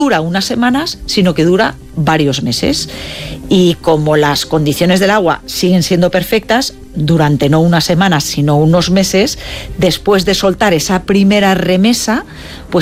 dura unas semanas, sino que dura varios meses. Y como las condiciones del agua siguen siendo perfectas, durante no unas semanas, sino unos meses, después de soltar esa primera remesa, pues